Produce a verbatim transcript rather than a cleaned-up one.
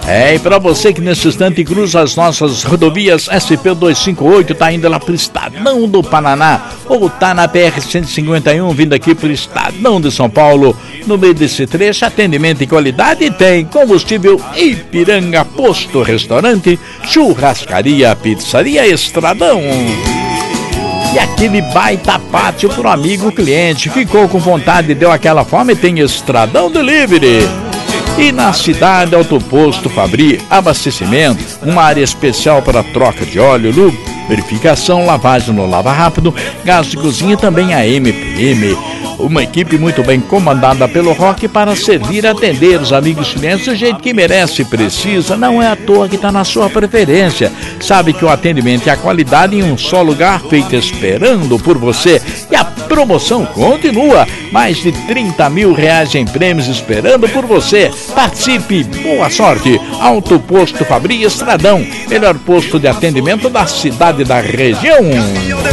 É, e para você que nesse instante cruza as nossas rodovias S P duzentos e cinquenta e oito, tá indo lá pro Estadão do Paraná, ou tá na P R cento e cinquenta e um, vindo aqui pro Estadão de São Paulo, no meio desse trecho, atendimento e qualidade tem combustível Ipiranga, posto, restaurante, churrascaria, pizzaria, Estradão. E aquele baita pátio pro amigo cliente, ficou com vontade, deu aquela fome, tem Estradão Delivery. E na cidade, Autoposto Fabri, abastecimento, uma área especial para troca de óleo, lubrificação, lavagem no Lava Rápido, gás de cozinha e também a M P M. Uma equipe muito bem comandada pelo Rock para servir e atender os amigos clientes do jeito que merece e precisa. Não é à toa que está na sua preferência. Sabe que o atendimento e a qualidade em um só lugar, feito esperando por você. E a promoção continua. Mais de trinta mil reais em prêmios esperando por você. Participe, boa sorte. Autoposto Fabri Estradão, melhor posto de atendimento da cidade e da região.